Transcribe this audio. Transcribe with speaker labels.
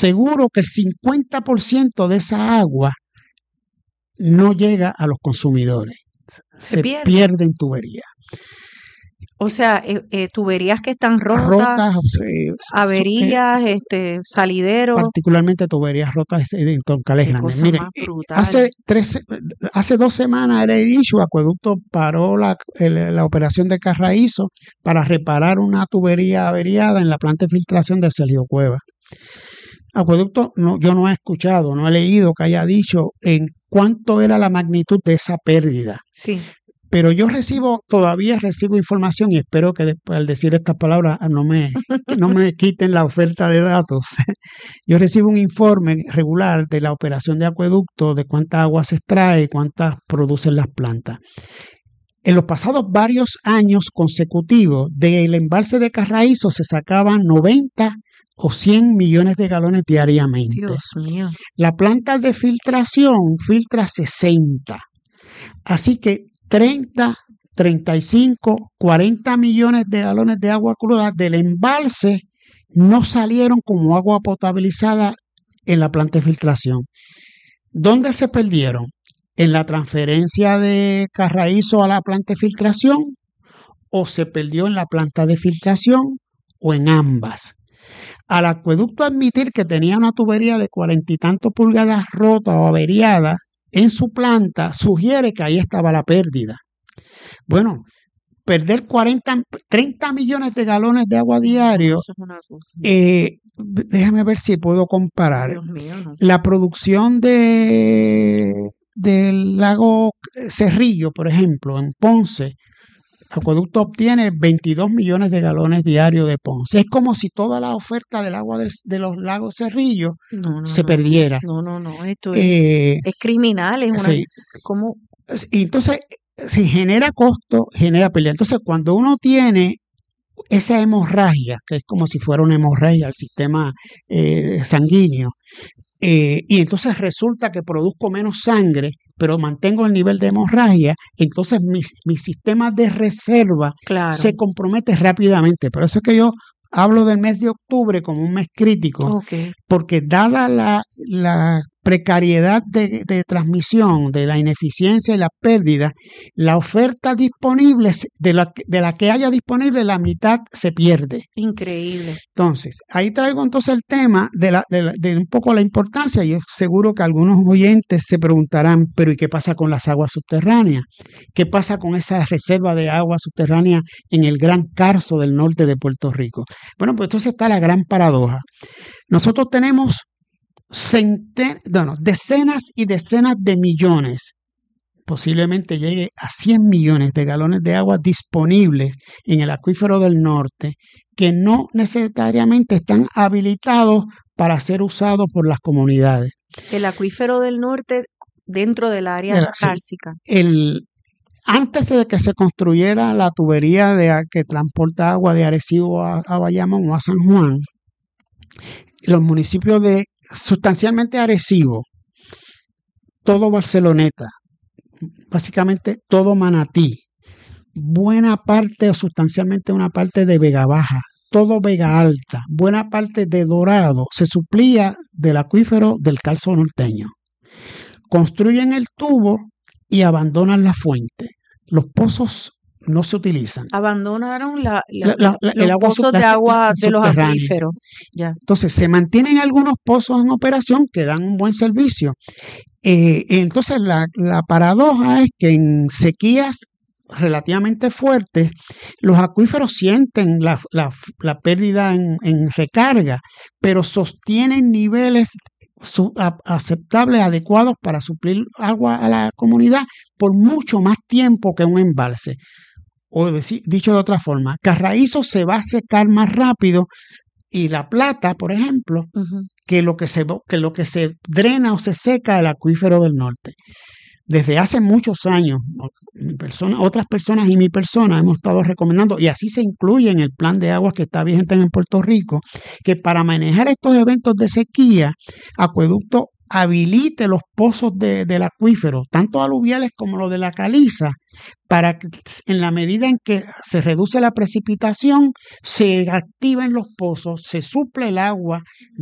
Speaker 1: seguro que el 50% de esa agua no llega a los consumidores. Se pierde en tubería.
Speaker 2: O sea, tuberías que están rotas, averías, salideros.
Speaker 1: Particularmente tuberías rotas en troncales grandes. Miren, hace 2 semanas era el issue, Acueducto paró la operación de Carraízo para reparar una tubería averiada en la planta de filtración de Sergio Cueva. Acueducto, yo no he escuchado, no he leído que haya dicho en cuánto era la magnitud de esa pérdida.
Speaker 2: Sí.
Speaker 1: Pero yo todavía recibo información y espero que después, al decir estas palabras no me quiten la oferta de datos. Yo recibo un informe regular de la operación de acueducto, de cuánta agua se extrae, cuántas producen las plantas. En los pasados varios años consecutivos del embalse de Carraízo se sacaban 90 o 100 millones de galones diariamente.
Speaker 2: Dios mío.
Speaker 1: La planta de filtración filtra 60. Así que 30, 35, 40 millones de galones de agua cruda del embalse no salieron como agua potabilizada en la planta de filtración. ¿Dónde se perdieron? ¿En la transferencia de Carraízo a la planta de filtración? ¿O se perdió en la planta de filtración? ¿O en ambas? Al acueducto admitir que tenía una tubería de 40 y tantos pulgadas rota o averiada en su planta, sugiere que ahí estaba la pérdida. Bueno, perder 30 millones de galones de agua diario,
Speaker 2: Eso es una cosa.
Speaker 1: Déjame ver si puedo comparar.
Speaker 2: Dios mío, no.
Speaker 1: La producción del lago Cerrillo, por ejemplo, en Ponce, Acueducto obtiene 22 millones de galones diarios de Ponce. Es como si toda la oferta del agua de los lagos Cerrillo se perdiera.
Speaker 2: No, esto es criminal, es una...
Speaker 1: Sí.
Speaker 2: ¿Cómo?
Speaker 1: Y entonces, si genera costo, genera pérdida. Entonces, cuando uno tiene esa hemorragia, que es como si fuera una hemorragia al sistema sanguíneo, y entonces resulta que produzco menos sangre, pero mantengo el nivel de hemorragia, entonces mi sistema de reserva se compromete rápidamente. Por eso es que yo hablo del mes de octubre como un mes crítico, porque dada la precariedad de transmisión, de la ineficiencia y la pérdida, la oferta disponible, de la que haya disponible, la mitad se pierde.
Speaker 2: Increíble.
Speaker 1: Entonces, ahí traigo entonces el tema de un poco la importancia. Yo seguro que algunos oyentes se preguntarán, pero ¿y qué pasa con las aguas subterráneas? ¿Qué pasa con esa reserva de agua subterránea en el Gran Carso del norte de Puerto Rico? Bueno, pues entonces está la gran paradoja. Nosotros tenemos decenas y decenas de millones, posiblemente llegue a 100 millones de galones de agua disponibles en el acuífero del norte, que no necesariamente están habilitados para ser usados por las comunidades.
Speaker 2: El acuífero del norte dentro del área cárcica.
Speaker 1: Antes de que se construyera la tubería que transporta agua de Arecibo a Bayamón o a San Juan, los municipios de sustancialmente Arecibo, todo Barceloneta, básicamente todo Manatí, buena parte o sustancialmente una parte de Vega Baja, todo Vega Alta, buena parte de Dorado, se suplía del acuífero del Carso norteño. Construyen el tubo y abandonan la fuente. Los pozos no se utilizan.
Speaker 2: Abandonaron
Speaker 1: el
Speaker 2: los pozos de agua de los acuíferos. Ya.
Speaker 1: Entonces, se mantienen algunos pozos en operación que dan un buen servicio. Entonces, la paradoja es que en sequías relativamente fuertes, los acuíferos sienten la pérdida en recarga, pero sostienen niveles aceptables, adecuados para suplir agua a la comunidad por mucho más tiempo que un embalse. O dicho de otra forma, Carraízo se va a secar más rápido y La Plata, por ejemplo, que lo que se drena o se seca el acuífero del norte. Desde hace muchos años, otras personas y mi persona hemos estado recomendando, y así se incluye en el plan de aguas que está vigente en Puerto Rico, que para manejar estos eventos de sequía, Acueducto habilite los pozos del acuífero, tanto aluviales como los de la caliza, para que en la medida en que se reduce la precipitación, se activen los pozos, se suple el agua